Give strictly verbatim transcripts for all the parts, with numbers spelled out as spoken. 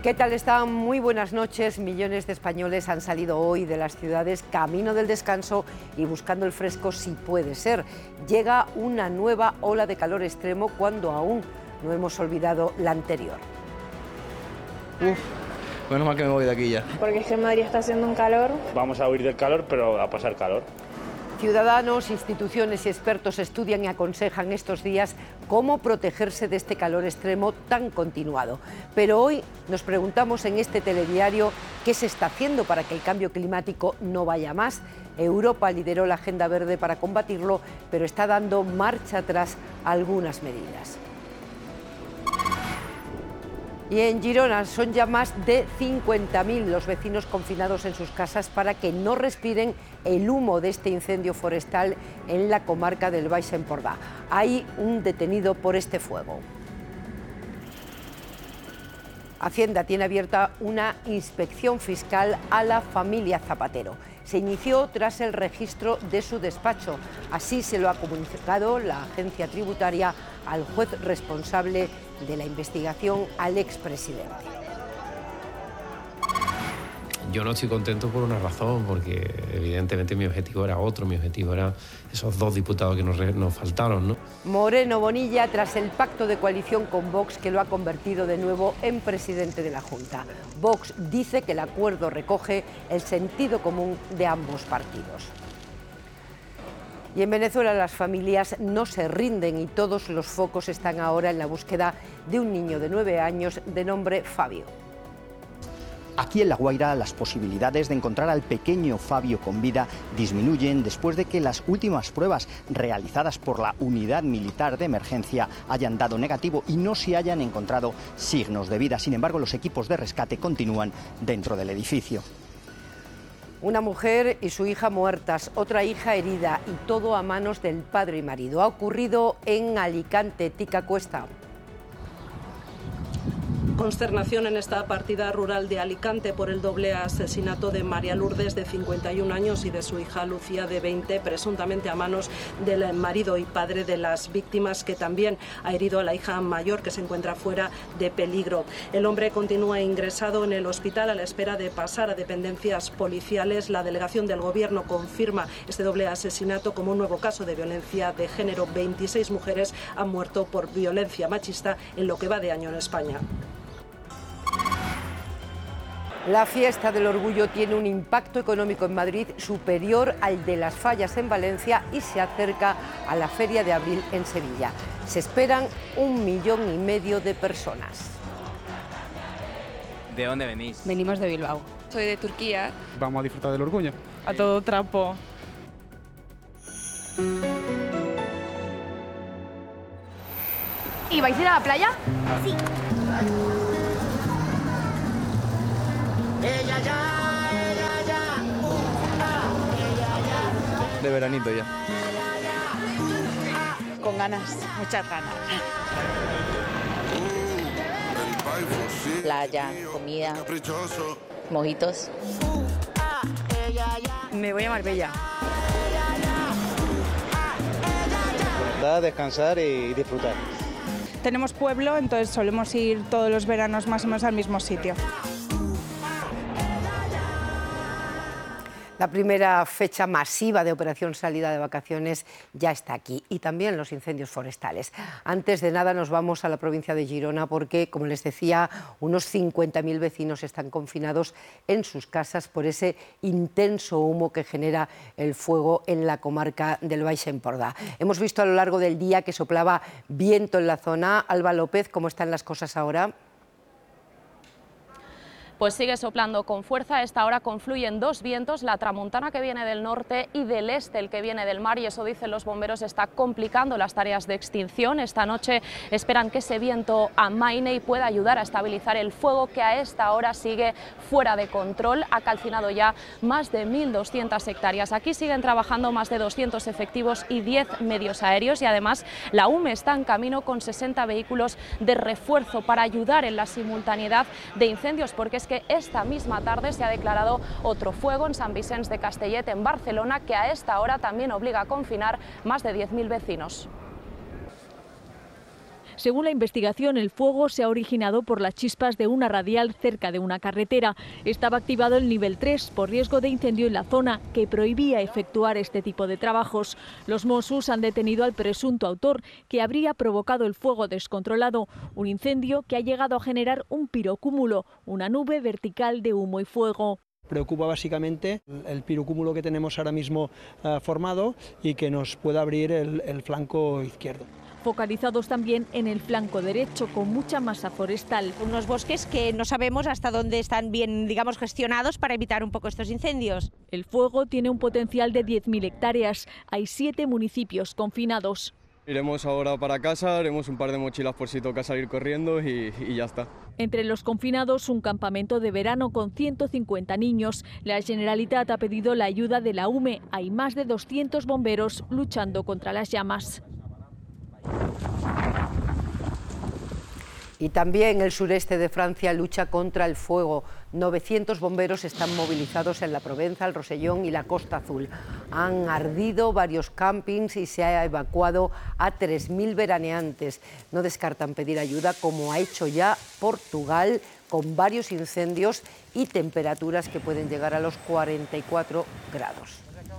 ¿Qué tal están? Muy buenas noches. Millones de españoles han salido hoy de las ciudades camino del descanso y buscando el fresco si puede ser. Llega una nueva ola de calor extremo cuando aún no hemos olvidado la anterior. Uf, menos mal que me voy de aquí ya. Porque es que en Madrid está haciendo un calor. Vamos a huir del calor, pero a pasar calor. Ciudadanos, instituciones y expertos estudian y aconsejan estos días cómo protegerse de este calor extremo tan continuado. Pero hoy nos preguntamos en este telediario qué se está haciendo para que el cambio climático no vaya más. Europa lideró la Agenda Verde para combatirlo, pero está dando marcha atrás a algunas medidas. Y en Girona son ya más de cincuenta mil los vecinos confinados en sus casas para que no respiren el humo de este incendio forestal en la comarca del Baix Empordà. Hay un detenido por este fuego. Hacienda tiene abierta una inspección fiscal a la familia Zapatero. Se inició tras el registro de su despacho. Así se lo ha comunicado la agencia tributaria al juez responsable de la investigación, al expresidente. Yo no estoy contento por una razón, porque evidentemente mi objetivo era otro, mi objetivo era esos dos diputados que nos, nos faltaron, ¿no? Moreno Bonilla, tras el pacto de coalición con Vox, que lo ha convertido de nuevo en presidente de la Junta. Vox dice que el acuerdo recoge el sentido común de ambos partidos. Y en Venezuela las familias no se rinden y todos los focos están ahora en la búsqueda de un niño de nueve años de nombre Fabio. Aquí en La Guaira las posibilidades de encontrar al pequeño Fabio con vida disminuyen después de que las últimas pruebas realizadas por la Unidad Militar de Emergencia hayan dado negativo y no se hayan encontrado signos de vida. Sin embargo, los equipos de rescate continúan dentro del edificio. Una mujer y su hija muertas, otra hija herida y todo a manos del padre y marido. Ha ocurrido en Alicante, Tica Cuesta. Consternación en esta partida rural de Alicante por el doble asesinato de María Lourdes, de cincuenta y un años, y de su hija Lucía, de veinte, presuntamente a manos del marido y padre de las víctimas, que también ha herido a la hija mayor, que se encuentra fuera de peligro. El hombre continúa ingresado en el hospital a la espera de pasar a dependencias policiales. La delegación del Gobierno confirma este doble asesinato como un nuevo caso de violencia de género. veintiséis mujeres han muerto por violencia machista en lo que va de año en España. La fiesta del orgullo tiene un impacto económico en Madrid superior al de las fallas en Valencia y se acerca a la Feria de Abril en Sevilla. Se esperan un millón y medio de personas. ¿De dónde venís? Venimos de Bilbao. Soy de Turquía. Vamos a disfrutar del orgullo. A todo trapo. ¿Y vais a ir a la playa? Sí. Ella ya, ella ya, uh, ah, ella ya. De veranito ya. Con ganas, muchas ganas. Playa, comida, mojitos. Me voy a Marbella. Descansar y disfrutar. Tenemos pueblo, entonces solemos ir todos los veranos más o menos al mismo sitio. La primera fecha masiva de operación salida de vacaciones ya está aquí, y también los incendios forestales. Antes de nada nos vamos a la provincia de Girona porque, como les decía, unos cincuenta mil vecinos están confinados en sus casas por ese intenso humo que genera el fuego en la comarca del Baix Empordà. Hemos visto a lo largo del día que soplaba viento en la zona. Alba López, ¿cómo están las cosas ahora? Pues sigue soplando con fuerza. A esta hora confluyen dos vientos, la tramontana que viene del norte y del este el que viene del mar, y eso, dicen los bomberos, está complicando las tareas de extinción. Esta noche esperan que ese viento amaine y pueda ayudar a estabilizar el fuego, que a esta hora sigue fuera de control. Ha calcinado ya más de mil doscientas hectáreas. Aquí siguen trabajando más de doscientos efectivos y diez medios aéreos, y además la U M E está en camino con sesenta vehículos de refuerzo para ayudar en la simultaneidad de incendios, porque es que esta misma tarde se ha declarado otro fuego en Sant Vicenç de Castellet, en Barcelona, que a esta hora también obliga a confinar más de diez mil vecinos. Según la investigación, el fuego se ha originado por las chispas de una radial cerca de una carretera. Estaba activado el nivel tres por riesgo de incendio en la zona, que prohibía efectuar este tipo de trabajos. Los Mossos han detenido al presunto autor, que habría provocado el fuego descontrolado, un incendio que ha llegado a generar un pirocúmulo, una nube vertical de humo y fuego. Preocupa básicamente el pirocúmulo que tenemos ahora mismo uh, formado y que nos pueda abrir el, el flanco izquierdo. Focalizados también en el flanco derecho, con mucha masa forestal. Unos bosques que no sabemos hasta dónde están bien, digamos, gestionados para evitar un poco estos incendios. El fuego tiene un potencial de diez mil hectáreas. Hay siete municipios confinados. Iremos ahora para casa, haremos un par de mochilas por si toca salir corriendo y, y ya está. Entre los confinados, un campamento de verano con ciento cincuenta niños. La Generalitat ha pedido la ayuda de la U M E. Hay más de doscientos bomberos luchando contra las llamas. Y también el sureste de Francia lucha contra el fuego. novecientos bomberos están movilizados en la Provenza, el Rosellón y la Costa Azul. Han ardido varios campings y se ha evacuado a tres mil veraneantes. No descartan pedir ayuda, como ha hecho ya Portugal, con varios incendios y temperaturas que pueden llegar a los cuarenta y cuatro grados.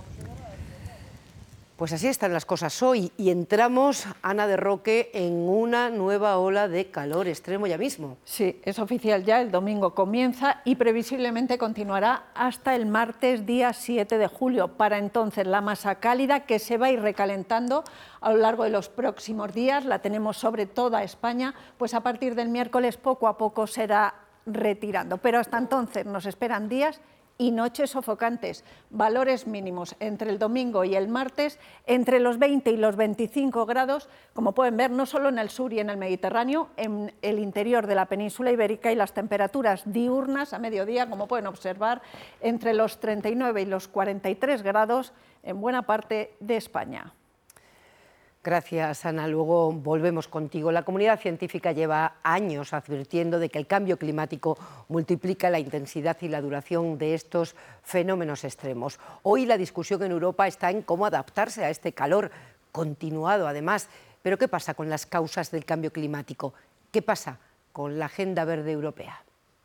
Pues así están las cosas hoy y entramos, Ana de Roque, en una nueva ola de calor extremo ya mismo. Sí, es oficial ya, el domingo comienza y previsiblemente continuará hasta el martes día siete de julio. Para entonces la masa cálida que se va a ir recalentando a lo largo de los próximos días, la tenemos sobre toda España, pues a partir del miércoles poco a poco se irá retirando. Pero hasta entonces nos esperan días y noches sofocantes, valores mínimos entre el domingo y el martes entre los veinte y los veinticinco grados, como pueden ver, no solo en el sur y en el Mediterráneo, en el interior de la península ibérica, y las temperaturas diurnas a mediodía, como pueden observar, entre los treinta y nueve y los cuarenta y tres grados en buena parte de España. Gracias, Ana. Luego volvemos contigo. La comunidad científica lleva años advirtiendo de que el cambio climático multiplica la intensidad y la duración de estos fenómenos extremos. Hoy la discusión en Europa está en cómo adaptarse a este calor continuado, además. Pero ¿qué pasa con las causas del cambio climático? ¿Qué pasa con la Agenda Verde Europea?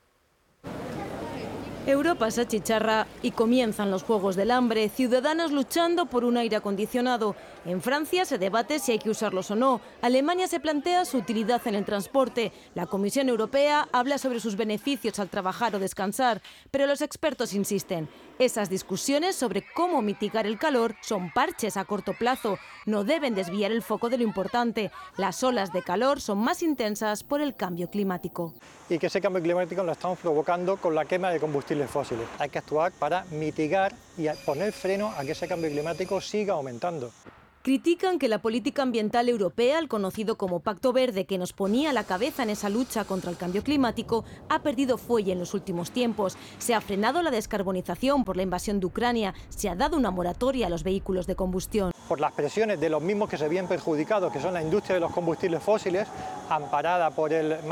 Europa se achicharra y comienzan los Juegos del Hambre, ciudadanos luchando por un aire acondicionado. En Francia se debate si hay que usarlos o no. Alemania se plantea su utilidad en el transporte. La Comisión Europea habla sobre sus beneficios al trabajar o descansar. Pero los expertos insisten. Esas discusiones sobre cómo mitigar el calor son parches a corto plazo. No deben desviar el foco de lo importante. Las olas de calor son más intensas por el cambio climático. Y que ese cambio climático lo estamos provocando con la quema de combustibles fósiles. Hay que actuar para mitigar y poner freno a que ese cambio climático siga aumentando. Critican que la política ambiental europea, el conocido como Pacto Verde, que nos ponía a la cabeza en esa lucha contra el cambio climático, ha perdido fuelle en los últimos tiempos. Se ha frenado la descarbonización por la invasión de Ucrania, se ha dado una moratoria a los vehículos de combustión. Por las presiones de los mismos que se ven perjudicados, que son la industria de los combustibles fósiles, amparada por el